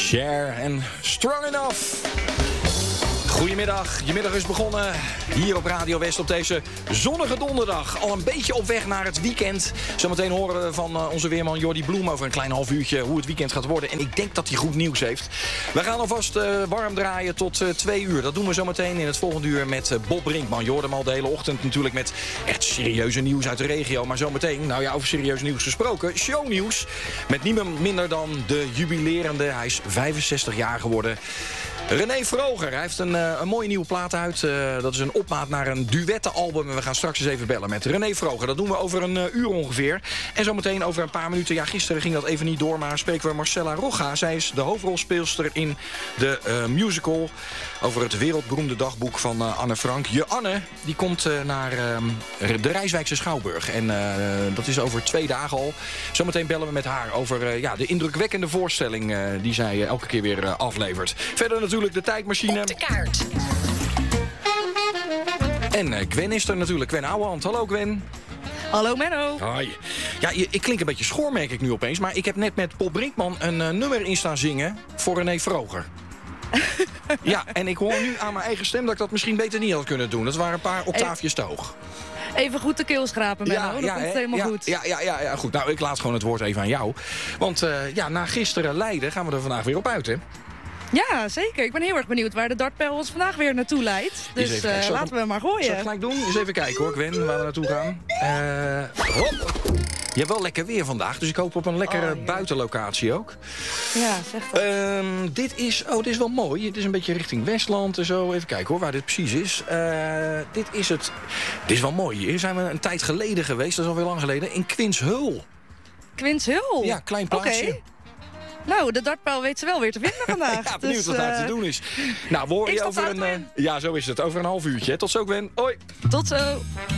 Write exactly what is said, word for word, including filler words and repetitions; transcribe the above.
Cher en Strong Enough. Goedemiddag, je middag is begonnen hier op Radio West op deze zonnige donderdag. Al een beetje op weg naar het weekend. Zometeen horen we van uh, onze weerman Jordi Bloem over een klein half uurtje hoe het weekend gaat worden. En ik denk dat hij goed nieuws heeft. We gaan alvast uh, warm draaien tot uh, twee uur. Dat doen we zometeen in het volgende uur met uh, Bob Brinkman. Je hoorde hem al de hele ochtend natuurlijk met echt serieuze nieuws uit de regio. Maar zometeen, nou ja, over serieus nieuws gesproken, shownieuws. Met niemand minder dan de jubilerende, hij is vijfenzestig jaar geworden, René Vroger. Hij heeft een, uh, een mooie nieuwe plaat uit. Uh, dat is een opmaat naar een duettenalbum. En we gaan straks eens even bellen met René Vroger. Dat doen we over een uh, uur ongeveer. En zometeen over een paar minuten. Ja, gisteren ging dat even niet door. Maar spreken we Marcella Rogga. Zij is de hoofdrolspeelster in de uh, musical over het wereldberoemde dagboek van uh, Anne Frank. Je Anne, die komt uh, naar uh, de Rijswijkse Schouwburg. En uh, dat is over twee dagen al. Zometeen bellen we met haar over uh, ja, de indrukwekkende voorstelling uh, die zij uh, elke keer weer uh, aflevert. Verder natuurlijk de tijdmachine. Op de kaart. En uh, Gwen is er natuurlijk. Gwen Ouwehand. Hallo Gwen. Hallo Menno. Hoi. Ja, je, ik klink een beetje schor, merk ik nu opeens. Maar ik heb net met Bob Brinkman een uh, nummer in staan zingen voor René Vroger. Ja, en ik hoor nu aan mijn eigen stem dat ik dat misschien beter niet had kunnen doen. Dat waren een paar octaafjes te hoog. Even goed de keel schrapen, Menno. Ja, dat ja, komt hè? helemaal ja, goed. Ja, ja, ja, ja, goed. Nou, ik laat gewoon het woord even aan jou. Want uh, ja, na gisteren Leiden gaan we er vandaag weer op uit, hè? Ja, zeker. Ik ben heel erg benieuwd waar de dartpijl ons vandaag weer naartoe leidt. Dus even, uh, zal laten we hem maar Zal ik gooien. het gelijk doen? Eens even kijken hoor, Gwen, waar we naartoe gaan. Uh, hop. Je hebt wel lekker weer vandaag, dus ik hoop op een lekkere Oh, buitenlocatie ook. Ja, zeg dat. Um, dit is, oh, dit is wel mooi. Het is een beetje richting Westland en zo. Even kijken hoor, waar dit precies is. Uh, dit is het. Dit is wel mooi. Hier zijn we een tijd geleden geweest, dat is alweer lang geleden, in Quinshul. Quinshul? Ja, klein plaatsje. Okay. Nou, de dartpijl weet ze wel weer te vinden vandaag. Ja, benieuwd dus, wat daar uh, te doen is. Nou, we horen ik je stap over de een... auto Uh, in. ja, zo is het. Over een half uurtje. Tot zo, Gwen. Hoi. Tot zo.